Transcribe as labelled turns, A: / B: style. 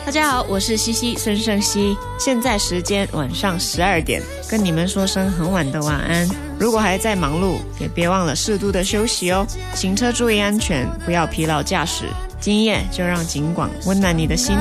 A: 大家好，我是西西孙盛熙，现在时间晚上12点，跟你们说声很晚的晚安。如果还在忙碌，也别忘了适度的休息哦。行车注意安全，不要疲劳驾驶。今夜就让警广温暖你的心。